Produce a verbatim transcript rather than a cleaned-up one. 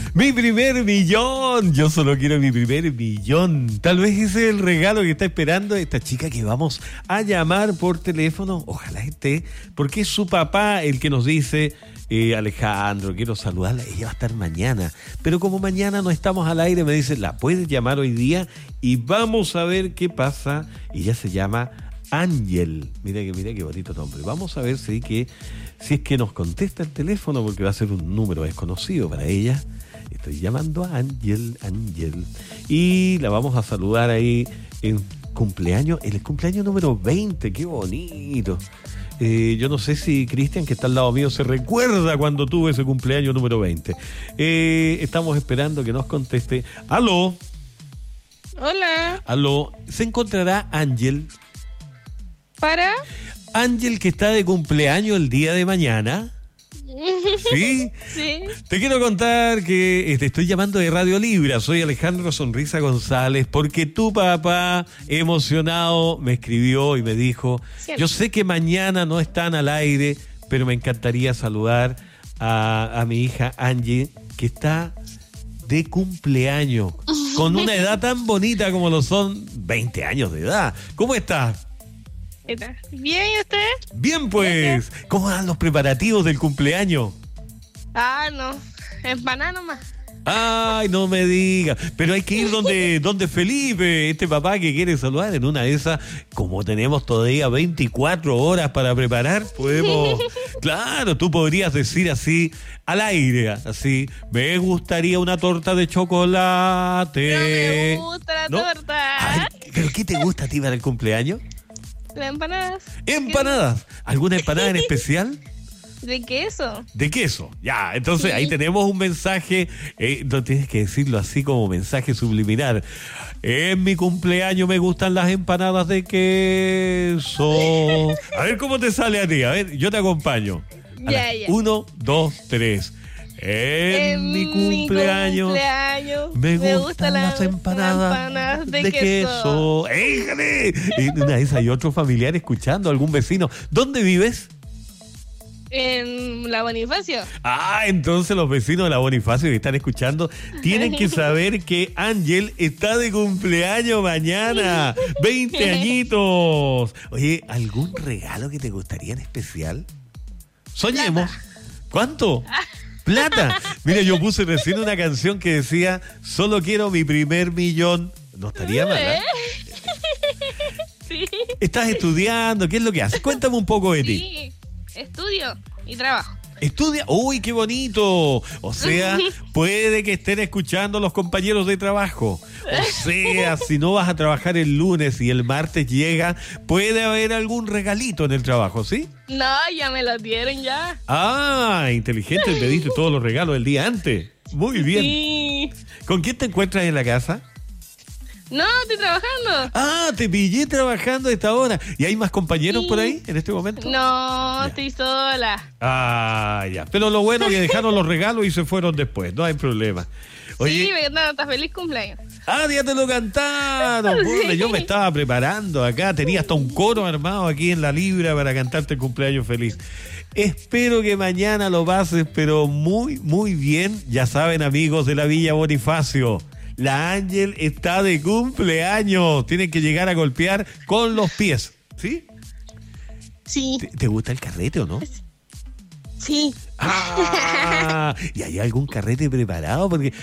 Mi primer millón. Yo solo quiero mi primer millón. Tal vez ese es el regalo que está esperando esta chica que vamos a llamar por teléfono. Ojalá esté, porque es su papá el que nos dice... Eh, Alejandro, quiero saludarla, ella va a estar mañana, pero como mañana no estamos al aire, me dice, la puedes llamar hoy día y vamos a ver qué pasa. Ella se llama Ángel, mira que mira qué bonito nombre. Vamos a ver si, que, si es que nos contesta el teléfono, porque va a ser un número desconocido para ella. Estoy llamando a Ángel, Ángel, y la vamos a saludar ahí en cumpleaños, en el cumpleaños número veinte, qué bonito. Eh, yo no sé si Cristian, que está al lado mío, se recuerda cuando tuve ese cumpleaños número veinte. Eh, estamos esperando que nos conteste. ¿Aló? Hola. ¿Aló? ¿Se encontrará Ángel? ¿Para? Ángel, que está de cumpleaños el día de mañana. ¿Sí? Sí. Te quiero contar que te estoy llamando de Radio Libra. Soy Alejandro Sonrisa González, porque tu papá, emocionado, me escribió y me dijo, Cierto. yo sé que mañana no están al aire, pero me encantaría saludar a, a mi hija Angie, que está de cumpleaños, con una edad tan bonita como lo son veinte años de edad. ¿Cómo estás? ¿Qué tal? ¿Bien y usted? Bien, pues. ¿Cómo van los preparativos del cumpleaños? Ah, no. Empanada nomás. Ay, no me digas. Pero hay que ir donde, donde Felipe, este papá que quiere saludar. En una de esas, como tenemos todavía veinticuatro horas para preparar, podemos... Claro, tú podrías decir así, al aire, así, me gustaría una torta de chocolate. No me gusta la ¿No? torta. Ay, ¿pero qué te gusta a ti para el cumpleaños? Las empanadas. Empanadas. ¿Alguna empanada en especial? ¿De queso? De queso, ya, entonces Sí. ahí tenemos un mensaje, eh, no tienes que decirlo así como mensaje subliminal. En mi cumpleaños me gustan las empanadas de queso. A ver cómo te sale a ti, a ver, yo te acompaño. A Ya, la- ya. Uno, dos, tres. En, mi cumpleaños, cumpleaños me gustan, gustan las empanadas, empanadas de, de queso. queso. ¡Éjale! Y una vez hay otro familiar escuchando, algún vecino. ¿Dónde vives? En la Bonifacio. Ah, entonces los vecinos de la Bonifacio que están escuchando tienen que saber que Ángel está de cumpleaños mañana. veinte añitos. Oye, ¿algún regalo que te gustaría en especial? Soñemos. ¿Cuánto? Plata. Mira, yo puse recién una canción que decía, solo quiero mi primer millón. No estaría mal, ¿eh? Sí. ¿Estás estudiando? ¿Qué es lo que haces? Cuéntame un poco de ti. Sí. Estudio y trabajo. Estudia, uy, qué bonito. O sea, puede que estén escuchando los compañeros de trabajo. O sea, si no vas a trabajar el lunes y el martes llega, puede haber algún regalito en el trabajo, ¿sí? No, ya me lo dieron ya. Ah, inteligente, me diste todos los regalos el día antes. Muy bien. Sí. ¿Con quién te encuentras en la casa? No, estoy trabajando. Ah, te pillé trabajando a esta hora. ¿Y hay más compañeros Sí. por ahí en este momento? No, Ya. estoy sola. Ah, ya. Pero lo bueno es que dejaron los regalos y se fueron después. No hay problema. Oye, Sí, verdad, está feliz cumpleaños. ah, ya te lo cantaron. Puta, yo me estaba preparando acá. Tenía hasta un coro armado aquí en la Libra para cantarte el cumpleaños feliz. Espero que mañana lo pases, pero muy, muy bien. Ya saben, amigos de la Villa Bonifacio, la Ángel está de cumpleaños. Tienen que llegar a golpear con los pies. ¿Sí? Sí, ¿Te, te gusta el carrete o no? sí. Ah, ¿y hay algún carrete preparado? Porque